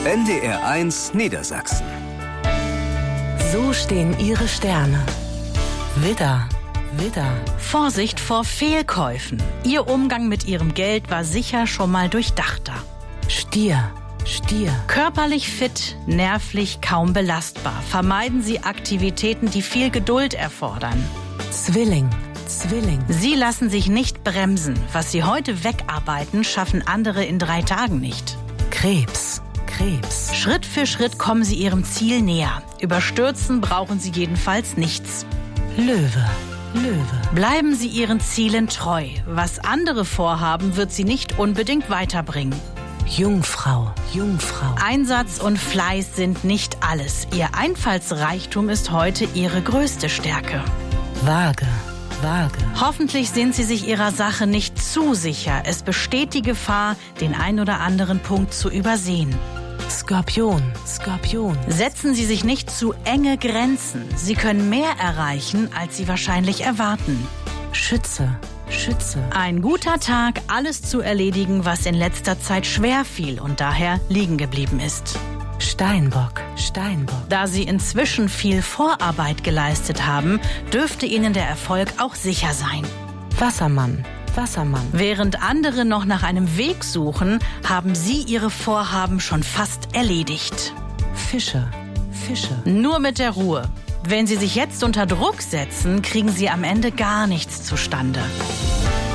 NDR1 Niedersachsen. So stehen ihre Sterne. Widder, Widder. Vorsicht vor Fehlkäufen. Ihr Umgang mit ihrem Geld war sicher schon mal durchdachter. Stier, Stier. Körperlich fit, nervlich kaum belastbar. Vermeiden Sie Aktivitäten, die viel Geduld erfordern. Zwilling, Zwilling. Sie lassen sich nicht bremsen. Was Sie heute wegarbeiten, schaffen andere in 3 Tagen nicht. Krebs, Krebs. Schritt für Schritt kommen Sie Ihrem Ziel näher. Überstürzen brauchen Sie jedenfalls nichts. Löwe, Löwe. Bleiben Sie Ihren Zielen treu. Was andere vorhaben, wird Sie nicht unbedingt weiterbringen. Jungfrau, Jungfrau. Einsatz und Fleiß sind nicht alles. Ihr Einfallsreichtum ist heute Ihre größte Stärke. Waage, Waage. Hoffentlich sind Sie sich Ihrer Sache nicht zu sicher. Es besteht die Gefahr, den ein oder anderen Punkt zu übersehen. Skorpion, Skorpion. Setzen Sie sich nicht zu enge Grenzen. Sie können mehr erreichen, als Sie wahrscheinlich erwarten. Schütze, Schütze. Ein guter Tag, alles zu erledigen, was in letzter Zeit schwer fiel und daher liegen geblieben ist. Steinbock, Steinbock. Da Sie inzwischen viel Vorarbeit geleistet haben, dürfte Ihnen der Erfolg auch sicher sein. Wassermann, Wassermann. Während andere noch nach einem Weg suchen, haben Sie Ihre Vorhaben schon fast erledigt. Fische, Fische. Nur mit der Ruhe. Wenn Sie sich jetzt unter Druck setzen, kriegen Sie am Ende gar nichts zustande.